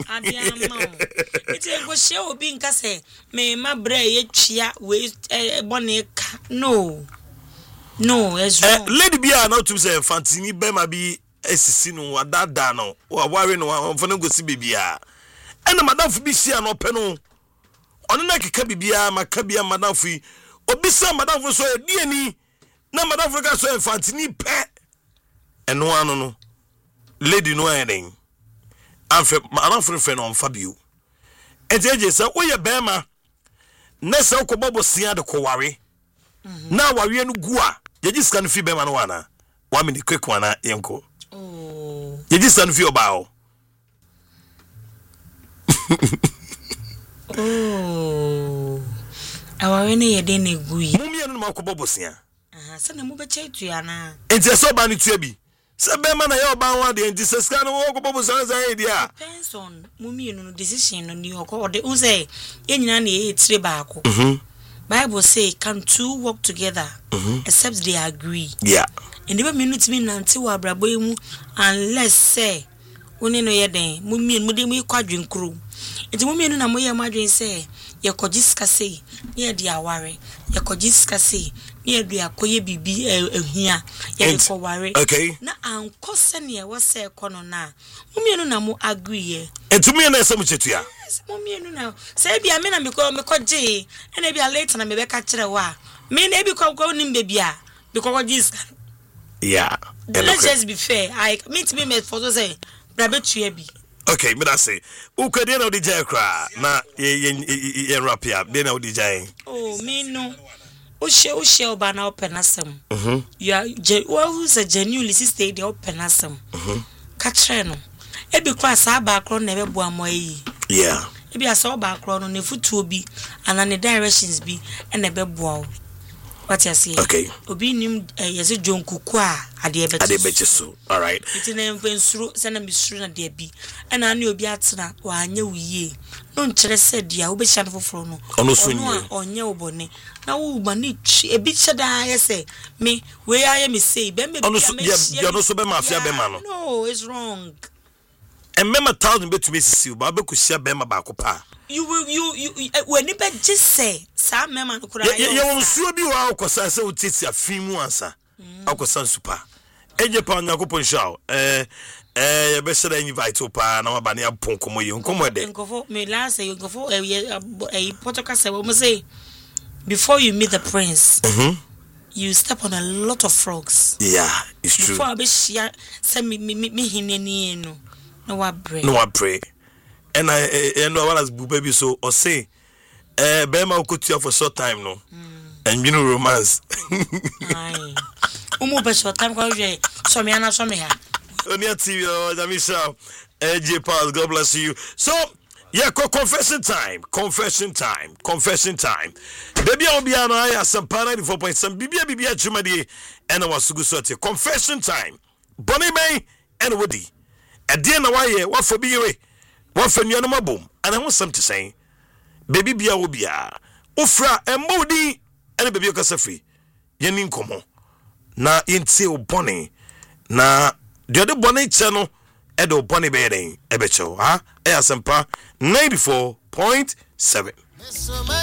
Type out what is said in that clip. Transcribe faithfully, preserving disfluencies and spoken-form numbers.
Adiama. It's a go show being case. Me my bray chia we boneka. No. No, it's wrong. Lady Bia not to say Fantini Bema be esisino wa dada no. Wa worry no one for no go see bibia. And the madam for be see an open. On na keka bibia makabia madam fi. Obisa madam for so e ni. Na madam for ka so Fantini pe. And no one no. Lady no anything. I'm for madam for friend on Fabio. And je say o ye bema. Na se ko bobo sia de ko worry. Na worry no gua. You just can't feel better one. One minute quick one, Yanko. Oh. You just can't feel about. Oh. Our any a dinner gui. Mummy and Marco Bobosia. Ah, send a mobile chair to Yana. It's a so banny trebi. Sabema, I about one day, and this is kind of walk Bobosa's idea. Depends on Mummy no decision on New York or the Uze. Any nanny eight tobacco. Bible say can two work together mm-hmm. except they agree. Yeah. And the minutes mean until wa brabo unless say one no ye den mummy and mudem kwadwen kro. Enti mummy no na moye madwen say ye kojiska say ye dia ware ye kojiska say ye dia koye bibi ehia ye ko ware. Okay. Na anko se ne we say kono na mummy no na mo agree ye. Enti mummy na se mo chetua. Mummy no na say bia me na me ko me ko je e na bia later na me be ka kire wa me na bi ko ko nim be bia because this yeah. Let's just be fair. I meet me me for say brabetu bi. Okay, me that say who could you know the jay cry na ye ye rap ya dey na the jay. Oh me no o she o she oba na open asem. Mhm. You are who's a genuinely sister dey open asem. Mhm. Ka kire no e bi kwa sa ba kro na be bo amoyi. Yeah. Ebi aso ba kro no ne futuo bi ana ne directions bi e na be boa. What you say? Okay. Obi nim yesi John Kuku a ade be ade be so. All right. Iti na mfensuru se na misuru na de bi. E na na obi atena wa anya wiye. No nkyere se dia wo be hia foforo no. Ono so nyi. Onye obone. Na wo ba ni ebi cheda yese me we aye me say be me. Ono so dia no so be mafia be ma no. No, it's wrong. And member thousand bet to me see ba be ko hia be ma ba ko pa. You will you you when you just say some member no kura. You won so bi wa akosa se utiti afimu ansa. Akosa super. Eje pa nyakopon shaw. Eh eh be se da invite opa na ba na apon komo ye nkomo de. Nkofo me last say nkofo eh protocol say we say before you meet the prince. Mhm. You step on a lot of frogs. Yeah, it's true. Before be share say me me me hineni no. No wa pray. No wa pray. And I and I was baby so or say eh be ma okutia for short time no. And you know romance. Aye. Umu be short time ko je so me ana so me ha. Onia T V or Jamisha A J Paul, God bless you. So yeah, confession time, confession time, confession time. Baby Obiano I some ninety-four point seven Bibia Bibia Chumadi and I was so good. Confession time. Bonnie May and Woody. At the end of why what for be away? What for you no boom? And I want something to say. Baby Bia Obia. Ufra and Modi and baby Okasafi. Yenin komo. Na inti o bonnie. Na the other bonnie channel edo bonnie bedding ebecho. Ha? Eya sempa ninety-four point seven.